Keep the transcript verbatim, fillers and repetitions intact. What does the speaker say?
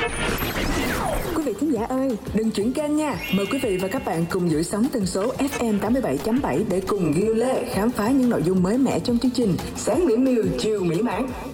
Quý vị khán giả ơi, đừng chuyển kênh nha. Mời quý vị và các bạn cùng giữ sóng tần số ép em tám mươi bảy chấm bảy để cùng Ghiêu Lê khám phá những nội dung mới mẻ trong chương trình Sáng Mỹ Miều, chiều mỹ mãn.